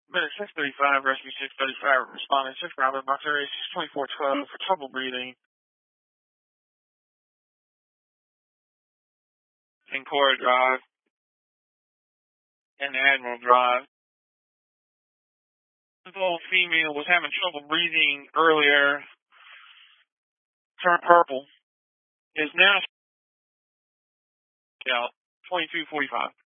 Medic 635, Rescue 635, responding 6 Bravo, box area 62412 for trouble breathing. In Cora Drive and Admiral Drive. This old female was having trouble breathing earlier, turned purple, is now out 2245.